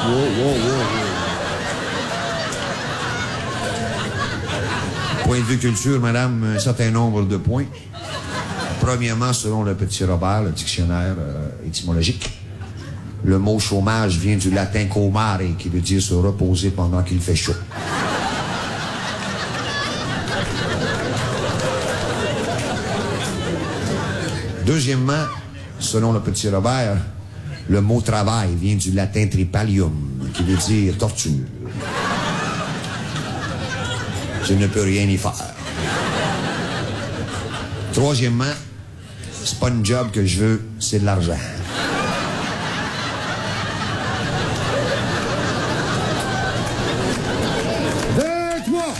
Point de vue culture, madame, un certain nombre de points. Premièrement, selon le petit Robert, le dictionnaire étymologique, le mot chômage vient du latin comare, qui veut dire se reposer pendant qu'il fait chaud. Deuxièmement, selon le petit Robert, le mot travail vient du latin tripalium, qui veut dire torture. Je ne peux rien y faire. Troisièmement, c'est pas une job que je veux, c'est de l'argent.